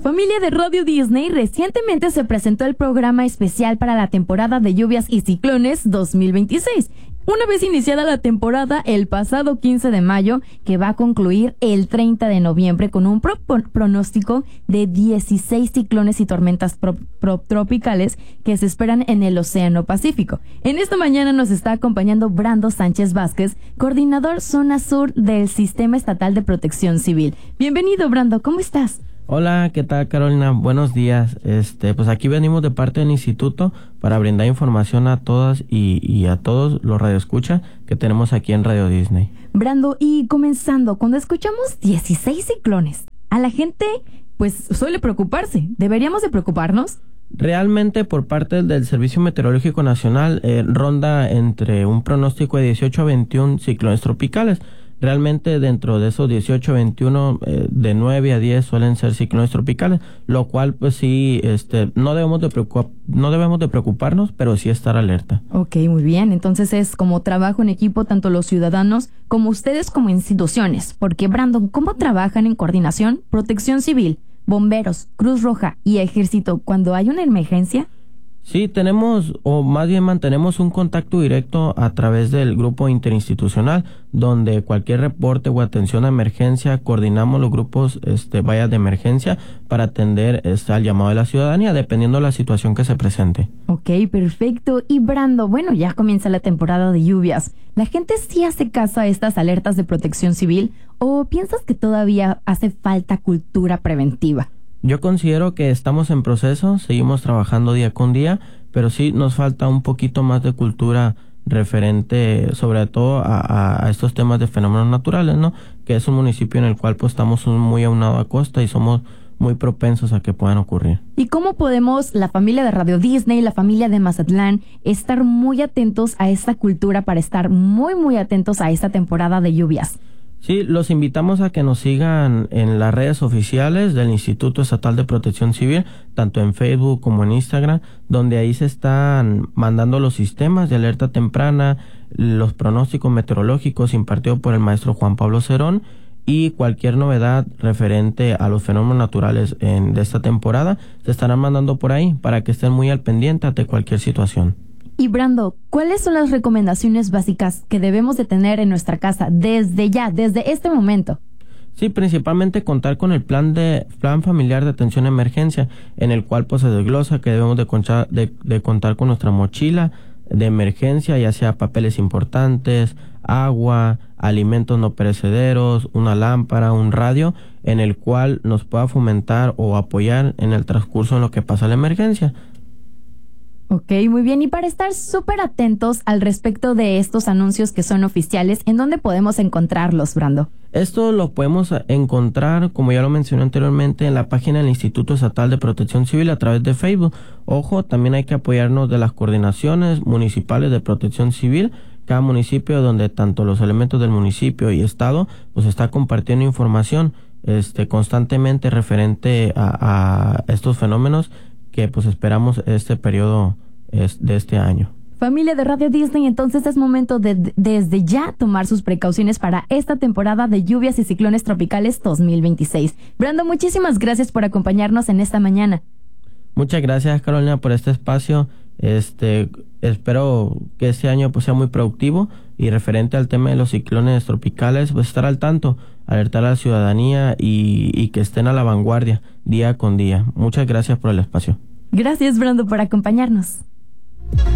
Familia de Radio Disney, recientemente se presentó el programa especial para la temporada de lluvias y ciclones 2026. Una vez iniciada la temporada el pasado 15 de mayo, que va a concluir el 30 de noviembre con un pronóstico de 16 ciclones y tormentas tropicales que se esperan en el Océano Pacífico. En esta mañana nos está acompañando Brando Sánchez Vázquez, coordinador Zona Sur del Sistema Estatal de Protección Civil. Bienvenido, Brando, ¿cómo estás? Hola, ¿qué tal, Carolina? Buenos días. Pues aquí venimos de parte del instituto para brindar información a todas y a todos los radioescuchas que tenemos aquí en Radio Disney. Brando, y comenzando, cuando escuchamos 16 ciclones, a la gente pues suele preocuparse. ¿Deberíamos de preocuparnos? Realmente por parte del Servicio Meteorológico Nacional ronda entre un pronóstico de 18 a 21 ciclones tropicales. Realmente dentro de esos 18, 21, de 9 a 10 suelen ser ciclones tropicales, lo cual pues sí, no debemos de preocuparnos, pero sí estar alerta. Ok, muy bien. Entonces es como trabajo en equipo, tanto los ciudadanos como ustedes como instituciones. Porque, Brandon, ¿cómo trabajan en coordinación Protección Civil, Bomberos, Cruz Roja y Ejército cuando hay una emergencia? Sí, tenemos, o más bien mantenemos un contacto directo a través del grupo interinstitucional, donde cualquier reporte o atención a emergencia, coordinamos los grupos de emergencia para atender al llamado de la ciudadanía, dependiendo de la situación que se presente. Ok, perfecto. Y Brando, bueno, ya comienza la temporada de lluvias. ¿La gente sí hace caso a estas alertas de protección civil o piensas que todavía hace falta cultura preventiva? Yo considero que estamos en proceso, seguimos trabajando día con día, pero sí nos falta un poquito más de cultura referente sobre todo a estos temas de fenómenos naturales, ¿no? Que es un municipio en el cual pues estamos muy aunados a costa y somos muy propensos a que puedan ocurrir. ¿Y cómo podemos, la familia de Radio Disney, la familia de Mazatlán, estar muy atentos a esta cultura para estar muy atentos a esta temporada de lluvias? Sí, los invitamos a que nos sigan en las redes oficiales del Instituto Estatal de Protección Civil, tanto en Facebook como en Instagram, donde ahí se están mandando los sistemas de alerta temprana, los pronósticos meteorológicos impartidos por el maestro Juan Pablo Cerón y cualquier novedad referente a los fenómenos naturales de esta temporada se estarán mandando por ahí para que estén muy al pendiente ante cualquier situación. Y Brando, ¿cuáles son las recomendaciones básicas que debemos de tener en nuestra casa desde este momento? Sí, principalmente contar con el plan familiar de atención a emergencia, en el cual pues se desglosa que debemos de contar con nuestra mochila de emergencia, ya sea papeles importantes, agua, alimentos no perecederos, una lámpara, un radio, en el cual nos pueda fomentar o apoyar en el transcurso en lo que pasa la emergencia. Ok, muy bien. Y para estar súper atentos al respecto de estos anuncios que son oficiales, ¿en dónde podemos encontrarlos, Brando? Esto lo podemos encontrar, como ya lo mencioné anteriormente, en la página del Instituto Estatal de Protección Civil a través de Facebook. Ojo, también hay que apoyarnos de las coordinaciones municipales de protección civil. Cada municipio, donde tanto los elementos del municipio y estado, pues está compartiendo información constantemente referente a estos fenómenos que pues esperamos este periodo de este año. Familia de Radio Disney, entonces es momento de desde ya tomar sus precauciones para esta temporada de lluvias y ciclones tropicales 2026. Brando, muchísimas gracias por acompañarnos en esta mañana. Muchas gracias, Carolina, por este espacio. Espero que este año pues sea muy productivo y referente al tema de los ciclones tropicales, pues estar al tanto, alertar a la ciudadanía y que estén a la vanguardia día con día. Muchas gracias por el espacio. Gracias, Brando, por acompañarnos.